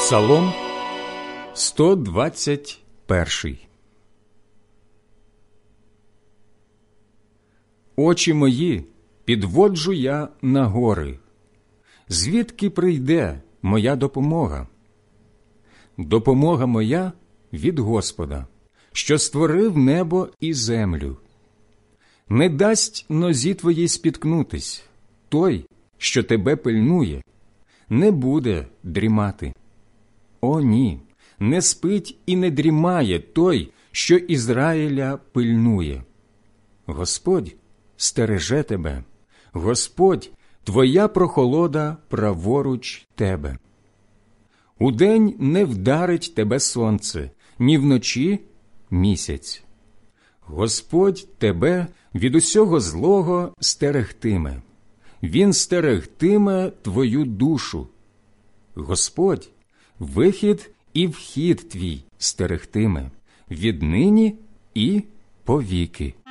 Псалом 121. Очі мої підводжу я на гори. Звідки прийде моя допомога? Допомога моя від Господа, що створив небо і землю. Не дасть нозі твоїй спіткнутись, той, що тебе пильнує, не буде дрімати. О, ні, не спить і не дрімає той, що Ізраїля пильнує. Господь стереже тебе, Господь твоя прохолода праворуч тебе. Удень не вдарить тебе сонце, ні вночі місяць. Господь тебе від усього злого стерегтиме. Він стерегтиме твою душу. Господь вихід і вхід твій стерегтиме віднині і повіки.